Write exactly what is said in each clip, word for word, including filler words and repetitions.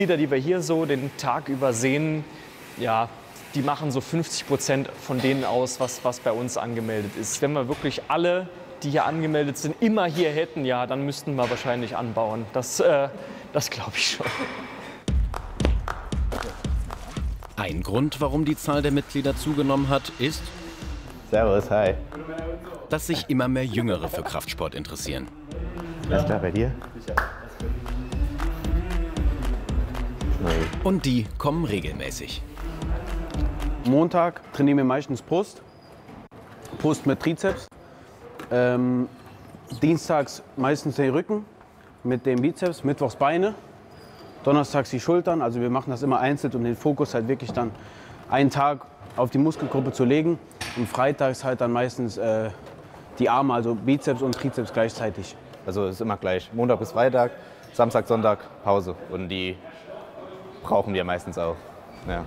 Die, die wir hier so den Tag über sehen, ja, die machen so fünfzig Prozent von denen aus, was, was bei uns angemeldet ist. Wenn wir wirklich alle, die hier angemeldet sind, immer hier hätten, ja, dann müssten wir wahrscheinlich anbauen. Das, äh, das glaube ich schon. Ein Grund, warum die Zahl der Mitglieder zugenommen hat, ist, Servus, hi. dass sich immer mehr Jüngere für Kraftsport interessieren. Alles klar bei dir? Und die kommen regelmäßig. Montag trainieren wir meistens Brust, Brust mit Trizeps. Ähm, dienstags meistens den Rücken mit dem Bizeps, mittwochs Beine, donnerstags die Schultern. Also wir machen das immer einzeln, um den Fokus halt wirklich dann einen Tag auf die Muskelgruppe zu legen. Und freitags halt dann meistens äh, die Arme, also Bizeps und Trizeps gleichzeitig. Also es ist immer gleich, Montag bis Freitag, Samstag, Sonntag Pause. Und die brauchen wir meistens auch. Ja.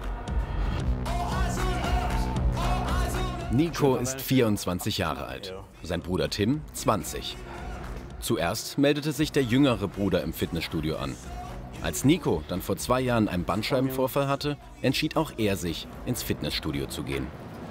Nico ist vierundzwanzig Jahre alt, sein Bruder Tim zwanzig. Zuerst meldete sich der jüngere Bruder im Fitnessstudio an. Als Nico dann vor zwei Jahren einen Bandscheibenvorfall hatte, entschied auch er sich, ins Fitnessstudio zu gehen.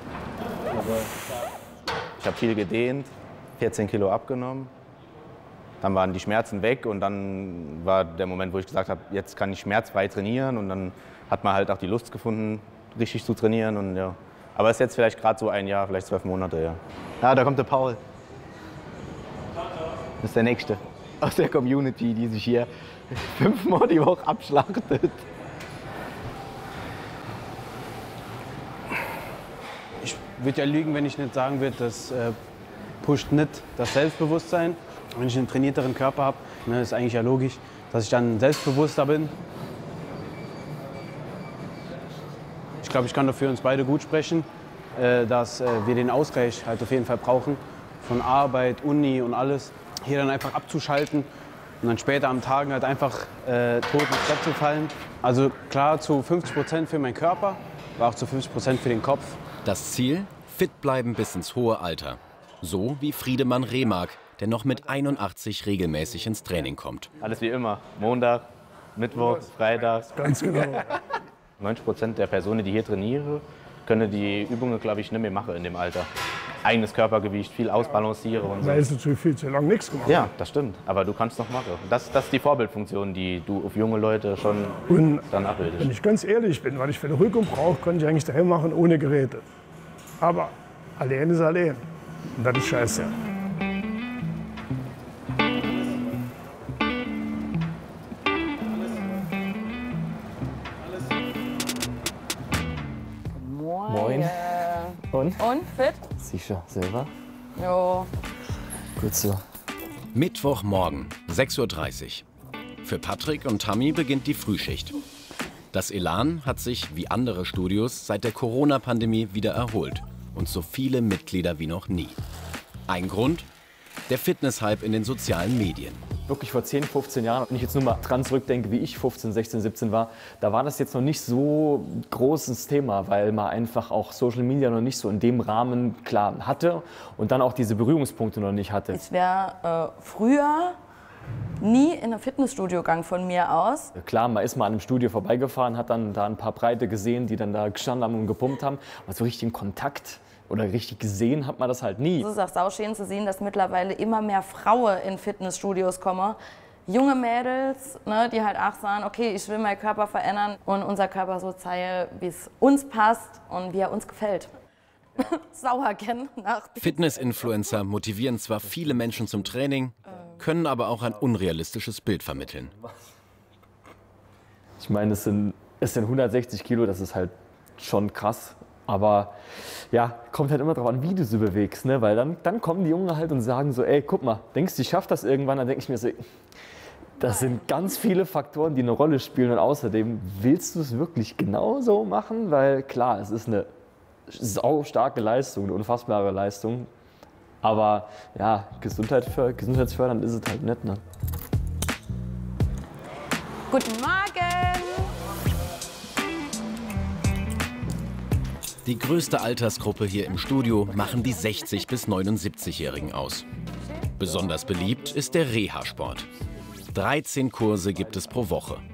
Ich habe viel gedehnt, vierzehn Kilo abgenommen. Dann waren die Schmerzen weg und dann war der Moment, wo ich gesagt habe, jetzt kann ich schmerzfrei trainieren. Und dann hat man halt auch die Lust gefunden, richtig zu trainieren. Und, ja. Aber es ist jetzt vielleicht gerade so ein Jahr, vielleicht zwölf Monate. Ja. Ja, da kommt der Paul. Das ist der Nächste aus der Community, die sich hier fünfmal die Woche abschlachtet. Ich würde ja lügen, wenn ich nicht sagen würde, das äh, pusht nicht das Selbstbewusstsein. Wenn ich einen trainierteren Körper habe, ne, ist eigentlich ja logisch, dass ich dann selbstbewusster bin. Ich glaube, ich kann dafür uns beide gut sprechen, äh, dass äh, wir den Ausgleich halt auf jeden Fall brauchen. Von Arbeit, Uni und alles. Hier dann einfach abzuschalten und dann später am Tag halt einfach äh, tot ins Bett zu fallen. Also klar zu fünfzig Prozent für meinen Körper, aber auch zu fünfzig Prozent für den Kopf. Das Ziel? Fit bleiben bis ins hohe Alter. So wie Friedemann Remark, der noch mit einundachtzig regelmäßig ins Training kommt. Alles wie immer. Montag, Mittwoch, Freitag. Ganz genau. neunzig Prozent der Personen, die hier trainieren, können die Übungen, glaube ich, nicht mehr machen in dem Alter. Eigenes Körpergewicht, viel ausbalancieren und so. Weil es natürlich viel zu lange nichts gemacht. Ja, das stimmt. Aber du kannst noch machen. Das, das ist die Vorbildfunktion, die du auf junge Leute schon Und dann abbildest. wenn ich ganz ehrlich bin, was ich für eine Rückung brauche, konnte ich eigentlich daheim machen ohne Geräte. Aber allein ist allein. Und das ist scheiße. Moin. Und? Und fit? Sicher, selber? Jo. Gut so. Mittwochmorgen, sechs Uhr dreißig. Für Patrick und Tammy beginnt die Frühschicht. Das Elan hat sich, wie andere Studios, seit der Corona-Pandemie wieder erholt und so viele Mitglieder wie noch nie. Ein Grund? Der Fitness-Hype in den sozialen Medien. Wirklich vor zehn, fünfzehn Jahren, wenn ich jetzt nur mal dran zurückdenke, wie ich fünfzehn, sechzehn, siebzehn war, da war das jetzt noch nicht so großes Thema, weil man einfach auch Social Media noch nicht so in dem Rahmen klar hatte und dann auch diese Berührungspunkte noch nicht hatte. Ich wäre äh, früher nie in ein Fitnessstudio gegangen von mir aus. Klar, man ist mal an einem Studio vorbeigefahren, hat dann da ein paar Breite gesehen, die dann da gestanden haben und gepumpt haben, aber so richtig im Kontakt oder richtig gesehen hat man das halt nie. Es ist auch sauschön zu sehen, dass mittlerweile immer mehr Frauen in Fitnessstudios kommen. Junge Mädels, ne, die halt auch sagen, okay, ich will meinen Körper verändern und unser Körper so zeigen, wie es uns passt und wie er uns gefällt. Sauer kennen. Fitness-Influencer motivieren zwar viele Menschen zum Training, können aber auch ein unrealistisches Bild vermitteln. Ich meine, es sind, es sind hundertsechzig Kilo, das ist halt schon krass. Aber ja, kommt halt immer darauf an, wie du sie bewegst, ne? Weil dann, dann kommen die Jungen halt und sagen so, ey, guck mal, denkst du, ich schaff das irgendwann? Dann denke ich mir so, das sind ganz viele Faktoren, die eine Rolle spielen. Und außerdem, willst du es wirklich genauso machen? Weil klar, es ist eine sau starke Leistung, eine unfassbare Leistung. Aber ja, Gesundheit für, gesundheitsfördernd ist es halt nicht, ne? Guten Morgen! Die größte Altersgruppe hier im Studio machen die sechzig- bis neunundsiebzigjährigen aus. Besonders beliebt ist der Reha-Sport. dreizehn Kurse gibt es pro Woche.